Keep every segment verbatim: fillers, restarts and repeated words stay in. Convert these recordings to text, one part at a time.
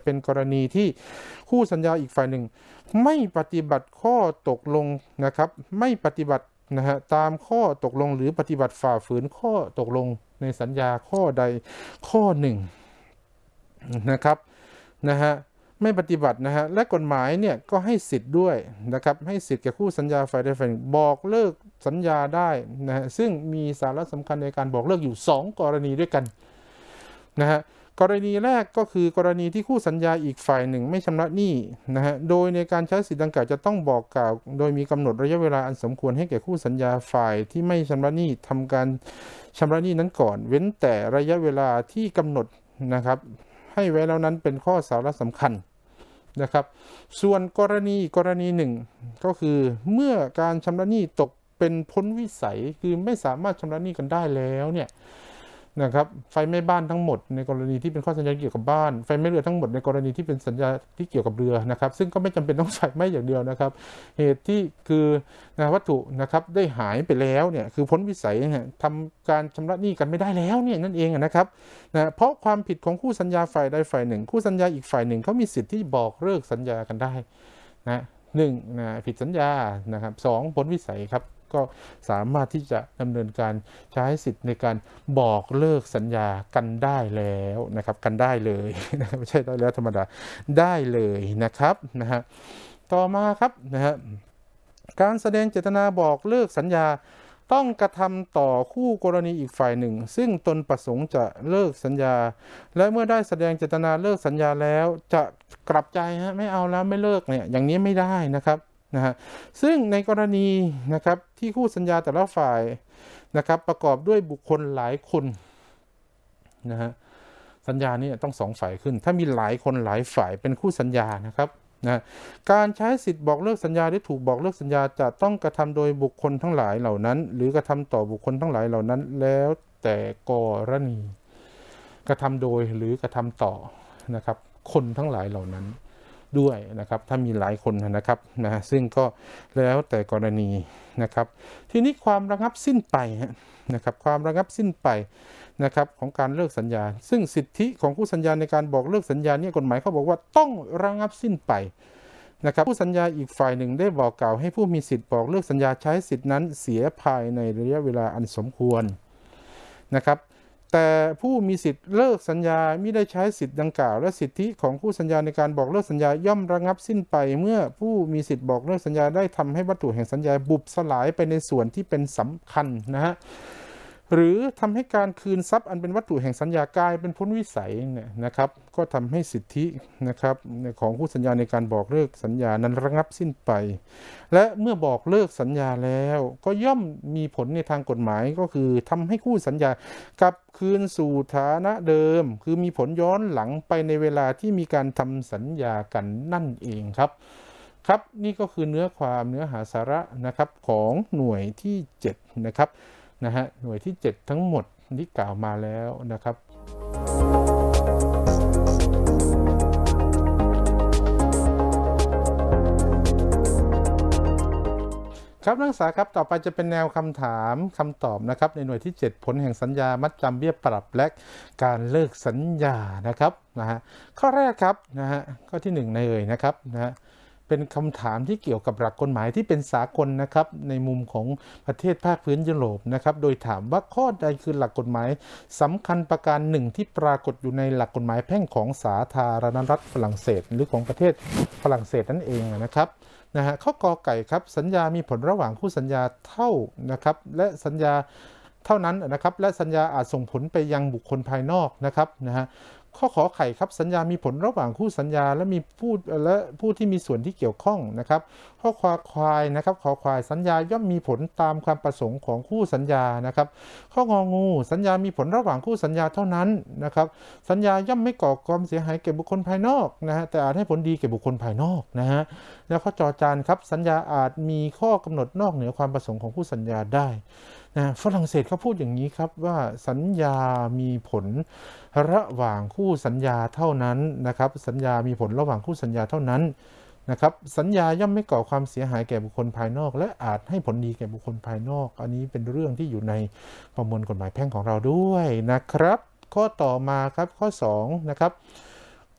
เป็นกรณีที่คู่สัญญาอีกฝ่ายหนึ่งไม่ปฏิบัติข้อตกลงนะครับไม่ปฏิบัตินะฮะตามข้อตกลงหรือปฏิบัติฝ่าฝืนข้อตกลงในสัญญาข้อใดข้อหนึ่งนะครับนะฮะไม่ปฏิบัตินะฮะและกฎหมายเนี่ยก็ให้สิทธิ์ด้วยนะครับให้สิทธิ์แก่คู่สัญญาฝ่ายใดฝ่ายหนึ่งบอกเลิกสัญญาได้นะฮะซึ่งมีสาระสำคัญในการบอกเลิกอยู่สองกรณีด้วยกันนะฮะกรณีแรกก็คือกรณีที่คู่สัญญาอีกฝ่ายหนึ่งไม่ชำระหนี้นะฮะโดยในการใช้สิทธิดังกล่าวจะต้องบอกกล่าวโดยมีกำหนดระยะเวลาอันสมควรให้แก่คู่สัญญาฝ่ายที่ไม่ชำระหนี้ทำการชำระหนี้นั้นก่อนเว้นแต่ระยะเวลาที่กำหนดนะครับให้ไว้แล้วนั้นเป็นข้อสาระสำคัญนะครับส่วนกรณีกรณีหนึ่งก็คือเมื่อการชำระหนี้ตกเป็นพ้นวิสัยคือไม่สามารถชำระหนี้กันได้แล้วเนี่ยนะครับไฟไหม้บ้านทั้งหมดในกรณีที่เป็นข้อสัญญาเกี่ยวกับบ้านไฟไหม้เรือทั้งหมดในกรณีที่เป็นสัญญาที่เกี่ยวกับเรือนะครับซึ่งก็ไม่จำเป็นต้องไฟไหม้อย่างเดียวนะครับเหตุที่คือนะวัตถุนะครับได้หายไปแล้วเนี่ยคือพ้นวิสัยเนี่ยทำการชำระหนี้กันไม่ได้แล้วเนี่ยนั่นเองนะครับนะเพราะความผิดของคู่สัญญาฝ่ายใดฝ่ายหนึ่งคู่สัญญาอีกฝ่ายหนึ่งเขามีสิทธิ์ที่บอกเลิกสัญญากันได้นะหนึ่งนะผิดสัญญานะครับสองพ้นวิสัยครับก็สามารถที่จะดำเนินการใช้สิทธิ์ในการบอกเลิกสัญญากันได้แล้วนะครับกันได้เลยไม่ใช่ได้แล้วธรรมดาได้เลยนะครับนะฮะต่อมาครับนะฮะการแสดงเจตนาบอกเลิกสัญญาต้องกระทำต่อคู่กรณีอีกฝ่ายหนึ่งซึ่งตนประสงค์จะเลิกสัญญาและเมื่อได้แสดงเจตนาเลิกสัญญาแล้วจะกลับใจฮะไม่เอาแล้วไม่เลิกเนี่ยอย่างนี้ไม่ได้นะครับนะฮะซึ่งในกรณีนะครับที่คู่สัญญาแต่ละฝ่ายนะครับประกอบด้วยบุคคลหลายคนนะฮะสัญญานี้ต้องสองฝ่ายขึ้นถ้ามีหลายคนหลายฝ่ายเป็นคู่สัญญานะครับนะการใช้สิทธิ์บอกเลิกสัญญาหรือถูกบอกเลิกสัญญาจะต้องกระทำโดยบุคคลทั้งหลายเหล่านั้นหรือกระทำต่อบุคคลทั้งหลายเหล่านั้นแล้วแต่กรณีกระทำโดยหรือกระทำต่อนะครับคนทั้งหลายเหล่านั้นด้วยนะครับถ้ามีหลายคนนะครับนะซึ่งก็แล้วแต่กรณีนะครับทีนี้ความระงับสิ้นไปนะครับความระงับสิ้นไปนะครับของการเลิกสัญญาซึ่งสิทธิของคู่สัญญาในการบอกเลิกสัญญาเนี่ยกฎหมายเขาบอกว่าต้องระงับสิ้นไปนะครับผู้สัญญาอีกฝ่ายหนึ่งได้บอกกล่าวให้ผู้มีสิทธิ์บอกเลิกสัญญาใช้สิทธินั้นเสียภายในระยะเวลาอันสมควรนะครับแต่ผู้มีสิทธิ์เลิกสัญญาไม่ได้ใช้สิทธิ์ดังกล่าวและสิทธิของคู่สัญญาในการบอกเลิกสัญญาย่อมระงับสิ้นไปเมื่อผู้มีสิทธิ์บอกเลิกสัญญาได้ทำให้วัตถุแห่งสัญญาบุบสลายไปในส่วนที่เป็นสำคัญนะฮะหรือทำให้การคืนทรัพย์อันเป็นวัตถุแห่งสัญญากลายเป็นพ้นวิสัยเนี่ยนะครับก็ทำให้สิทธินะครับของคู่สัญญาในการบอกเลิกสัญญานั้นระงับสิ้นไปและเมื่อบอกเลิกสัญญาแล้วก็ย่อมมีผลในทางกฎหมายก็คือทำให้คู่สัญญากลับคืนสู่ฐานะเดิมคือมีผลย้อนหลังไปในเวลาที่มีการทำสัญญากันนั่นเองครับครับนี่ก็คือเนื้อความเนื้อหาสาระนะครับของหน่วยที่เจ็ดนะครับนะฮะหน่วยที่เจ็ดทั้งหมดที่กล่าวมาแล้วนะครับครับนักศึกษาครับต่อไปจะเป็นแนวคำถามคำตอบนะครับในหน่วยที่เจ็ดผลแห่งสัญญามัดจำเบี้ยปรับและการเลิกสัญญานะครับนะฮะข้อแรกครับนะฮะข้อที่หนึ่งเลยนะครับนะฮะเป็นคำถามที่เกี่ยวกับหลักกฎหมายที่เป็นสากลนะครับในมุมของประเทศภาคพื้นยุโรปนะครับโดยถามว่าข้อใดคือหลักกฎหมายสำคัญประการหนึ่งที่ปรากฏอยู่ในหลักกฎหมายแพ่งของสาธารณรัฐฝรั่งเศสหรือของประเทศฝรั่งเศสนั่นเองนะครับนะฮะข้อกอไก่ครับสัญญามีผลระหว่างคู่สัญญาเท่านะครับและสัญญาเท่านั้นนะครับและสัญญาอาจส่งผลไปยังบุคคลภายนอกนะครับนะฮะข้อขอไข่ครับสัญญามีผลระหว่างคู่สัญญาและมีผู้และผู้ที่มีส่วนที่เกี่ยวข้องนะครับข้อควาควายนะครับขอควายสัญญาย่อมมีผลตามความประสงค์ของคู่สัญญานะครับข้ององูสัญญามีผลระหว่างคู่สัญญาเท่านั้นนะครับสัญญาย่อมไม่ก่อความเสียหายแก่บุคคลภายนอกนะฮะแต่อาจให้ผลดีแก่บุคคลภายนอกนะฮะแล้วข้อจอจานครับสัญญาอาจมีข้อกำหนดนอกเหนือความประสงค์ของคู่สัญญาได้นะฝรั่งเศสเขาพูดอย่างนี้ครับว่าสัญญามีผลระหว่างคู่สัญญาเท่านั้นนะครับสัญญามีผลระหว่างคู่สัญญาเท่านั้นนะครับสัญญาย่อมไม่ก่อความเสียหายแก่บุคคลภายนอกและอาจให้ผลดีแก่บุคคลภายนอกอันนี้เป็นเรื่องที่อยู่ในประมวลกฎหมายแพ่งของเราด้วยนะครับข้อต่อมาครับข้อสองนะครับ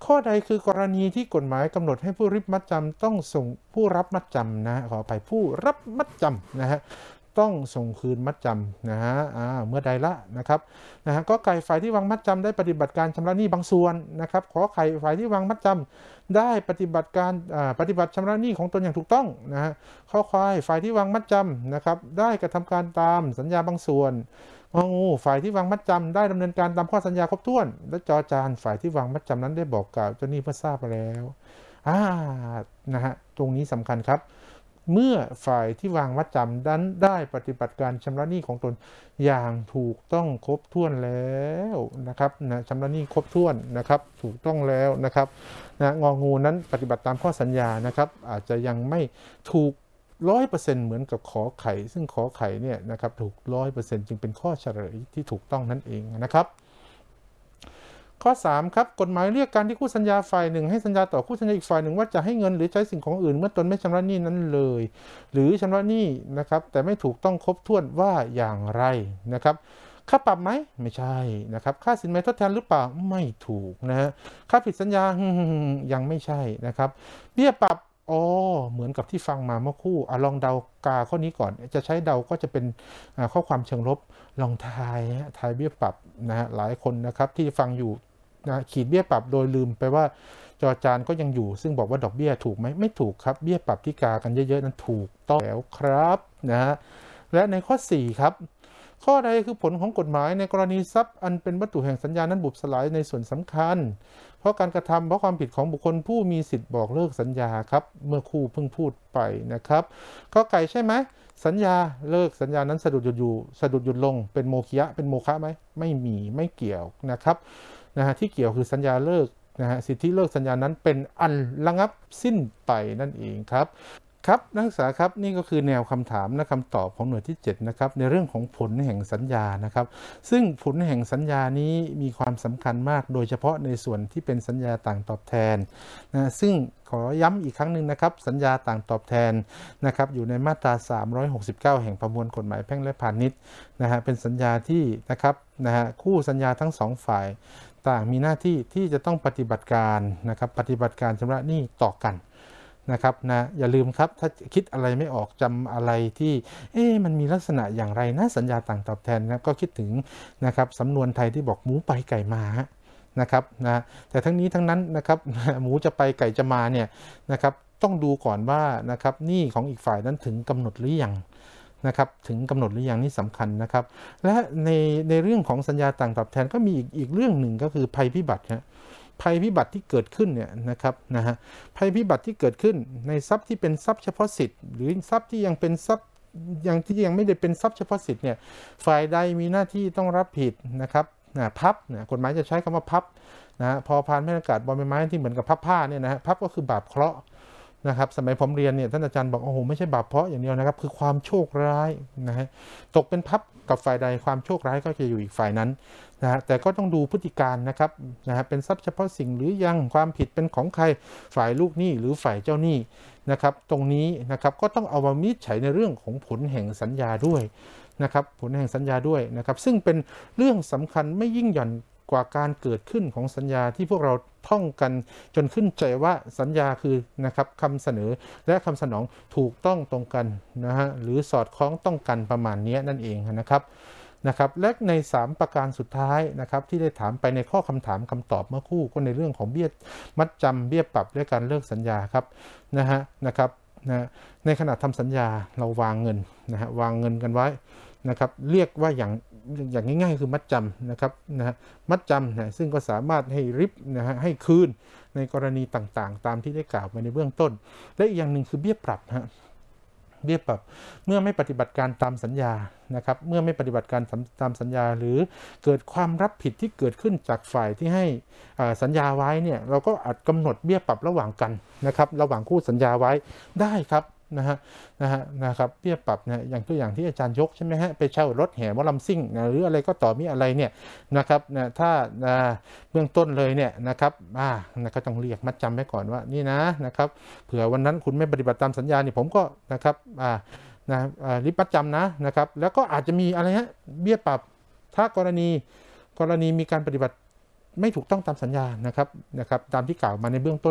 ข้อใดคือกรณีที่กฎหมายกำหนดให้ผู้ริบมัดจำต้องส่งผู้รับมัดจำนะขออภัยผู้รับมัดจำนะฮะต้องส่งคืนมัดจำนะฮะเมื่อใดละนะครับนะฮะก็ไก่ฝ่ายที่วางมัดจำได้ปฏิบัติการชำระหนี้บางส่วนนะครับขอไข่ฝ่ายที่วางมัดจำได้ปฏิบัติการปฏิบัติชำระหนี้ของตนอย่างถูกต้องนะฮะข้อควายฝ่ายที่วางมัดจำนะครับได้กระทำการตามสัญญาบางส่วนงองูฝ่ายที่วางมัดจำได้ดำเนินการตามข้อสัญญาครบถ้วนและจอจานฝ่ายที่วางมัดจำนั้นได้บอกกล่าวเจ้าหนี้เพื่อทราบแล้วอ่านะฮะตรงนี้สำคัญครับเมื่อฝ่ายที่วางมัดจำนั้นได้ปฏิบัติการชำระหนี้ของตนอย่างถูกต้องครบถ้วนแล้วนะครับนะชำระหนี้ครบถ้วนนะครับถูกต้องแล้วนะครับนะงองูนั้นปฏิบัติตามข้อสัญญานะครับอาจจะยังไม่ถูกร้อยเปอร์เซ็นต์เหมือนกับขอไข่ซึ่งขอไข่เนี่ยนะครับถูกร้อยเปอร์เซ็นต์จึงเป็นข้อเฉลยที่ถูกต้องนั่นเองนะครับข้อสามครับกฎหมายเรียกการที่คู่สัญญาฝ่ายหนึ่งให้สัญญาต่อคู่สัญญาอีกฝ่ายหนึ่งว่าจะให้เงินหรือใช้สิ่งของอื่นเมื่อตนไม่ชำระหนี้นั้นเลยหรือชำระหนี้นะครับแต่ไม่ถูกต้องครบถ้วนว่าอย่างไรนะครับค่าปรับไหมไม่ใช่นะครับค่าสินไหมทดแทนหรือเปล่าไม่ถูกนะฮะค่าผิดสัญญายังไม่ใช่นะครับเบี้ยปรับอ๋อเหมือนกับที่ฟังมาเมื่อคู่อ่ะลองเดากาข้อนี้ก่อนจะใช้เดาก็จะเป็นข้อความเชิงลบลองทายทายเบี้ยปรับนะฮะหลายคนนะครับที่ฟังอยู่นะขีดเบี้ยปรับโดยลืมไปว่าจอจานก็ยังอยู่ซึ่งบอกว่าดอกเบี้ยถูกไหมไม่ถูกครับเบี้ยปรับที่กากันเยอะๆนั้นถูกต้องแล้วครับนะฮะและในข้อสี่ครับข้อใดคือผลของกฎหมายในกรณีทรัพย์อันเป็นวัตถุแห่งสัญญานั้นบุบสลายในส่วนสำคัญเพราะการกระทำเพราะความผิดของบุคคลผู้มีสิทธิ์บอกเลิกสัญญาครับเมื่อคู่เพิ่งพูดไปนะครับก็ไก่ใช่ไหมสัญญาเลิกสัญญานั้นสะดุดหยุดอยู่สะดุดหยุดลงเป็นโมฆะเป็นโมฆะไหมไม่มีไม่เกี่ยวนะครับนะฮะที่เกี่ยวคือสัญญาเลิกนะฮะสิทธิเลิกสัญญานั้นเป็นอันระงับสิ้นไปนั่นเองครับครับนักศึกษาครับนี่ก็คือแนวคำถามและคำตอบของหน่วยที่เจ็ดนะครับในเรื่องของผลแห่งสัญญานะครับซึ่งผลแห่งสัญญานี้มีความสำคัญมากโดยเฉพาะในส่วนที่เป็นสัญญาต่างตอบแทนนะซึ่งขอย้ำอีกครั้งหนึ่งนะครับสัญญาต่างตอบแทนนะครับอยู่ในมาตราสามร้อยหกสิบเก้าแห่งประมวลกฎหมายแพ่งและพาณิชย์นะฮะเป็นสัญญาที่นะครับนะฮะคู่สัญญาทั้งสองฝ่ายต่างมีหน้าที่ที่จะต้องปฏิบัติการนะครับปฏิบัติการชำระหนี้ต่อกันนะครับนะอย่าลืมครับถ้าคิดอะไรไม่ออกจำอะไรที่เอ๊ะมันมีลักษณะอย่างไรนะสัญญาต่างตอบแทนนะก็คิดถึงนะครับสำนวนไทยที่บอกหมูไปไก่มานะครับนะแต่ทั้งนี้ทั้งนั้นนะครับหมูจะไปไก่จะมาเนี่ยนะครับต้องดูก่อนว่านะครับหนี้ของอีกฝ่ายนั้นถึงกำหนดหรือยังนะครับถึงกำหนดหรือยังนี่สำคัญนะครับและในในเรื่องของสัญญาต่างตอบแทนก็มีอีกอีกเรื่องหนึ่งก็คือภัยพิบัติฮะภัยพิบัติที่เกิดขึ้นเนี่ยนะครับนะฮะภัยพิบัติที่เกิดขึ้นในทรัพย์ที่เป็นทรัพย์เฉพาะสิทธิ์หรือทรัพย์ที่ยังเป็นทรัพย์ยังที่ยังไม่ได้เป็นทรัพย์เฉพาะสิทธิ์เนี่ยฝ่ายใดมีหน้าที่ต้องรับผิดนะครับนะพับนะกฎหมายจะใช้คำว่าพับนะพอพานแม่อากาศบอลใบไม้ที่เหมือนกับพับผ้าเนี่ยนะฮะพับก็คือบาปเคราะห์นะครับสมัยผมเรียนเนี่ยท่านอาจารย์บอกโอ้โหไม่ใช่บาปเพราะอย่างเดียวนะครับคือความโชคร้ายนะฮะตกเป็นพับกับฝ่ายใดความโชคร้ายก็จะอยู่อีกฝ่ายนั้นนะฮะแต่ก็ต้องดูพฤติการนะครับนะฮะเป็นทรัพย์เฉพาะสิ่งหรือยังความผิดเป็นของใครฝ่ายลูกหนี้หรือฝ่ายเจ้าหนี้นะครับตรงนี้นะครับก็ต้องเอามาวินิจฉัยในเรื่องของผลแห่งสัญญาด้วยนะครับผลแห่งสัญญาด้วยนะครับซึ่งเป็นเรื่องสำคัญไม่ยิ่งหย่อนกว่าการเกิดขึ้นของสัญญาที่พวกเราท่องกันจนขึ้นใจว่าสัญญาคือนะครับคำเสนอและคำสนองถูกต้องตรงกันนะฮะหรือสอดคล้องต้องกันประมาณนี้นั่นเองนะครับนะครับและในสามประการสุดท้ายนะครับที่ได้ถามไปในข้อคำถามคำตอบเมื่อคู่ก็ในเรื่องของเบี้ยมัดจำเบี้ยปรับและการเลิกสัญญาครับนะฮะนะครับนะในขณะทำสัญญาเราวางเงินนะฮะวางเงินกันไว้นะครับเรียกว่าอย่างอย่างง่ายๆคือมัดจำนะครับนะฮะมัดจำนะซึ่งก็สามารถให้ริบนะฮะให้คืนในกรณีต่างๆตามที่ได้กล่าวไปในเบื้องต้นและอีกอย่างหนึ่งคือเบี้ยปรับฮะเบี้ยปรับเมื่อไม่ปฏิบัติการตามสัญญานะครับเมื่อไม่ปฏิบัติการตามสัญญาหรือเกิดความรับผิดที่เกิดขึ้นจากฝ่ายที่ให้สัญญาไว้เนี่ยเราก็อาจกำหนดเบี้ยปรับระหว่างกันนะครับระหว่างคู่สัญญาไว้ได้ครับนะฮะนะฮะนะครับเบี้ยปรับเนี่ยอย่างตัวอย่างที่อาจารย์ยกใช่ไหมฮะไปเช่ารถแห่หมอลำซิ่งนะหรืออะไรก็ต่อมีอะไรเนี่ยนะครับนะถ้าเบื้องต้นเลยเนี่ยนะครับอ่านะก็ต้องเรียกมัดจำไว้ก่อนว่านี่นะนะครับเผื่อวันนั้นคุณไม่ปฏิบัติตามสัญญาเนี่ยผมก็นะครับอ่านะริบมัดจำนะนะครับแล้วก็อาจจะมีอะไรฮะเบี้ยปรับถ้ากรณีกรณีมีการปฏิบัติไม่ถูกต้องตามสัญญานะครับนะครับตามที่กล่าวมาในเบื้องต้น